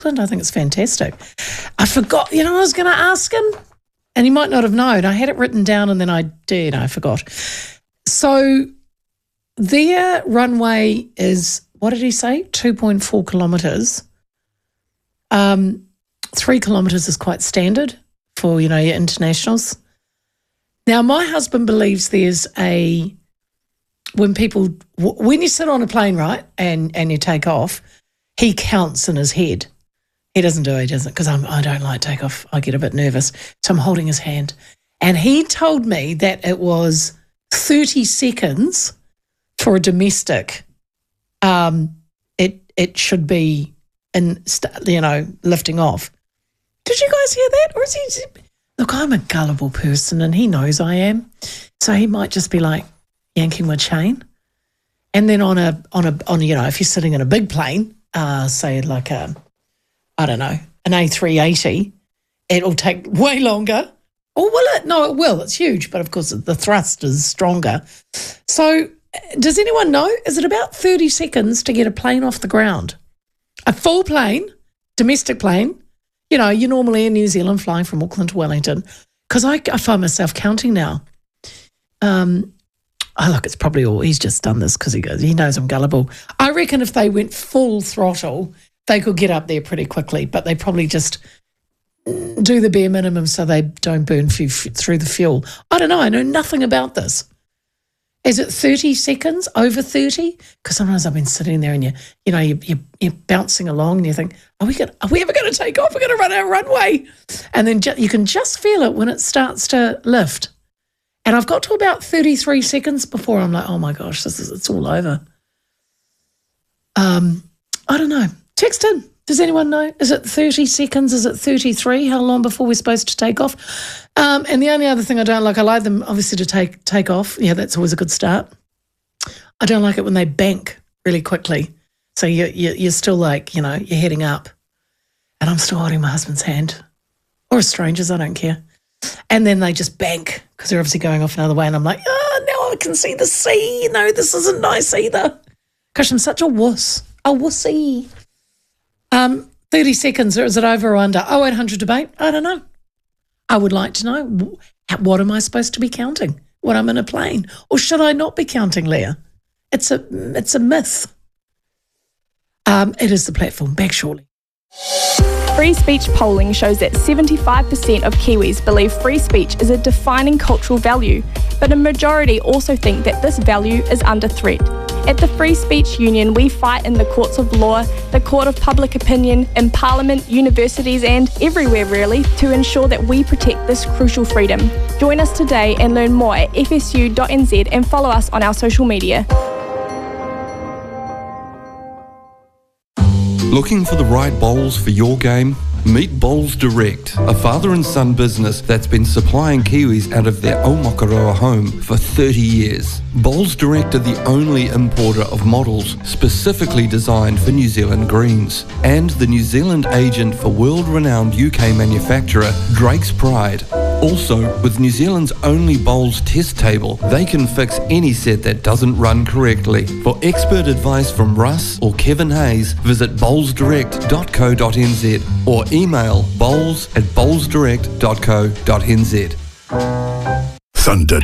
Auckland. I think it's fantastic. I forgot, I was going to ask him, and he might not have known. I had it written down and then I forgot. So their runway is, what did he say, 2.4 kilometres. 3 kilometres is quite standard for, your internationals. Now, my husband believes there's when you sit on a plane, right, and you take off, he counts in his head. He doesn't do it, because I don't like takeoff. I get a bit nervous. So I'm holding his hand. And he told me that it was 30 seconds for a domestic. It should be lifting off. Did you guys hear that? Or is he? Look, I'm a gullible person, and he knows I am. So he might just be like yanking my chain. And then on if you're sitting in a big plane, say like an A380, it'll take way longer. Or will it? No, it will. It's huge, but of course the thrust is stronger. So does anyone know? Is it about 30 seconds to get a plane off the ground? A full plane, domestic plane, you're normally in New Zealand flying from Auckland to Wellington, because I find myself counting now. Look, it's probably all, he's just done this because he knows I'm gullible. I reckon if they went full throttle, they could get up there pretty quickly, but they probably just do the bare minimum so they don't burn through the fuel. I don't know. I know nothing about this. Is it 30 seconds, over 30? Because sometimes I've been sitting there and you're bouncing along and you think, are we ever going to take off? We're going to run our runway. And then you can just feel it when it starts to lift. And I've got to about 33 seconds before I'm like, oh my gosh, it's all over. I don't know. Text in. Does anyone know? Is it 30 seconds? Is it 33? How long before we're supposed to take off? And the only other thing I don't like, I like them obviously to take off. Yeah, that's always a good start. I don't like it when they bank really quickly. So you're still like, you're heading up. And I'm still holding my husband's hand. Or a stranger's, I don't care. And then they just bank because they're obviously going off another way. And I'm like, now I can see the sea. No, this isn't nice either. Gosh, I'm such a wuss. A wussy. 30 seconds, or is it over or under? 0800 debate? I don't know. I would like to know, what am I supposed to be counting when I'm in a plane? Or should I not be counting, Leah? It's a myth. It is the platform. Back shortly. Free speech polling shows that 75% of Kiwis believe free speech is a defining cultural value, but a majority also think that this value is under threat. At the Free Speech Union, we fight in the courts of law, the court of public opinion, in Parliament, universities and everywhere really to ensure that we protect this crucial freedom. Join us today and learn more at fsu.nz and follow us on our social media. Looking for the right bowls for your game? Meet Bowls Direct, a father and son business that's been supplying Kiwis out of their Aomakaroa home for 30 years. Bowls Direct are the only importer of models specifically designed for New Zealand greens, and the New Zealand agent for world-renowned UK manufacturer Drake's Pride. Also, with New Zealand's only bowls test table, they can fix any set that doesn't run correctly. For expert advice from Russ or Kevin Hayes, visit bowlsdirect.co.nz or email bowls@bowlsdirect.co.nz. Thunder